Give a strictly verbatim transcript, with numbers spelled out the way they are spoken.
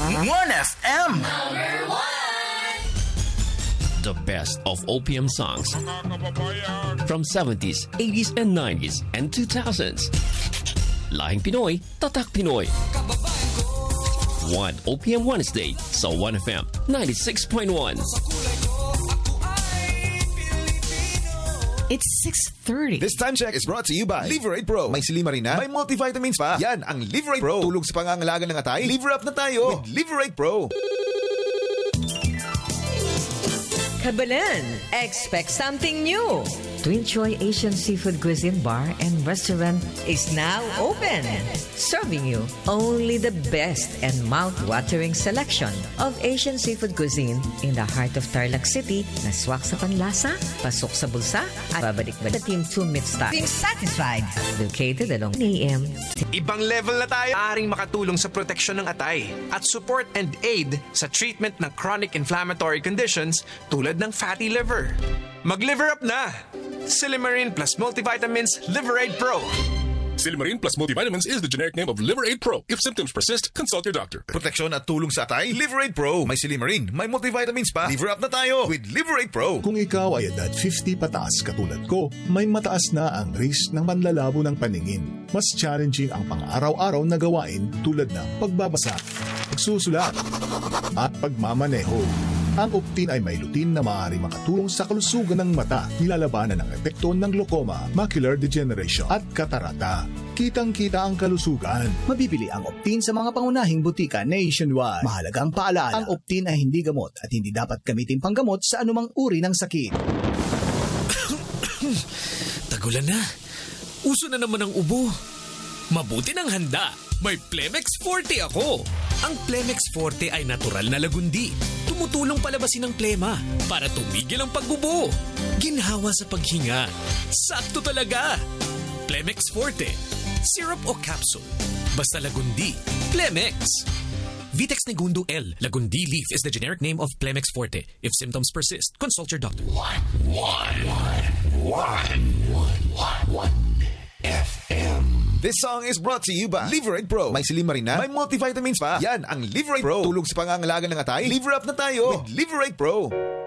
one F M. Number one. The best of O P M songs from seventies, eighties, and nineties, and two thousands. Lahing Pinoy, Tatak Pinoy. One O P M Wednesday sa one F M ninety-six point one. It's six thirty. This time check is brought to you by Liverate Pro. May silimarina, may multivitamins pa. Yan ang Liverate Pro. Tulog sa pangangalaga ng atay. Liver up na tayo with Liverate Pro. Kabalan, expect something new. Twin Choy Asian Seafood Cuisine Bar and Restaurant is now open. Serving you only the best and mouth-watering selection of Asian seafood cuisine in the heart of Tarlac City na swak sa panlasa, pasok sa bulsa, at babalik-balik sa Team two Meat Stock. Being satisfied. Located along A M. Ibang level na tayo. Maaring makatulong sa proteksyon ng atay at support and aid sa treatment ng chronic inflammatory conditions tulad ng fatty liver. Mag-liver up na! Silimarin plus multivitamins Liverate Pro. Silimarin plus multivitamins is the generic name of Liverate Pro. If symptoms persist, consult your doctor. Proteksyon at tulong sa atay, Liverate Pro. May silimarin, may multivitamins pa. Liver up na tayo with Liverate Pro. Kung ikaw ay edad fifty pataas katulad ko, may mataas na ang risk ng manlalabo ng paningin. Mas challenging ang pang-araw-araw na gawain tulad ng pagbabasa, pagsusulat, at pagmamaneho. Ang Optin ay may lutin na maaari makatulong sa kalusugan ng mata, nilalabanan ang epekto ng glaucoma, macular degeneration at katarata. Kitang-kita ang kalusugan. Mabibili ang Optin sa mga pangunahing butika nationwide. Mahalagang paalala, ang Optin ay hindi gamot at hindi dapat gamitin panggamot sa anumang uri ng sakit. Tagulan na. Uso na naman ang ubo. Mabuti ng handa. May Plemex Forte ako. Ang Plemex Forte ay natural na lagundi. Tumutulong palabasin ang plema para tumigil ang pagbubo. Ginhawa sa paghinga. Sakto talaga. Plemex Forte. Syrup o capsule. Basta lagundi. Plemex. Vitex Negundo L. Lagundi leaf is the generic name of Plemex Forte. If symptoms persist, consult your doctor. One, one, one, one, one, one, one F M. This song is brought to you by Liverate Pro. May silimarina, may multivitamins pa. Yan ang Liverate Pro. Tulog sa pangangalaga ng atay. Liver up na tayo with Liverate Pro.